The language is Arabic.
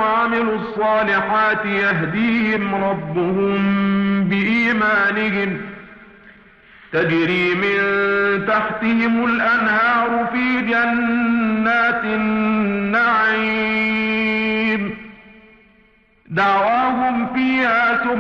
وعملوا الصالحات يهديهم ربهم بإيمانهم تجري من تحتهم الأنهار في جنات النعيم دعواهم فيها